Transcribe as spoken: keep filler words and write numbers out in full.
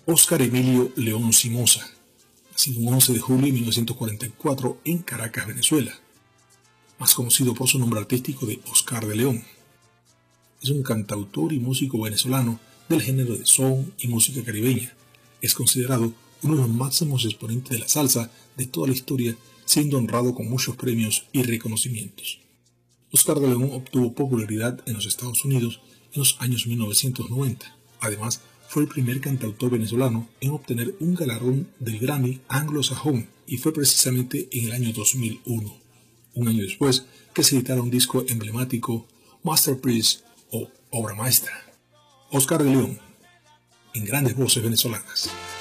Óscar Emilio León Simosa, nacido un once de julio de mil novecientos cuarenta y cuatro en Caracas, Venezuela, más conocido por su nombre artístico de Óscar de León. Es un cantautor y músico venezolano del género de son y música caribeña. Es considerado uno de los máximos exponentes de la salsa de toda la historia, siendo honrado con muchos premios y reconocimientos. Óscar de León obtuvo popularidad en los Estados Unidos en los años mil novecientos noventa. Además, fue el primer cantautor venezolano en obtener un galardón del Grammy anglosajón, y fue precisamente en el año dos mil uno, un año después que se editara un disco emblemático, Masterpiece o Obra Maestra. Óscar de León, en Grandes Voces Venezolanas.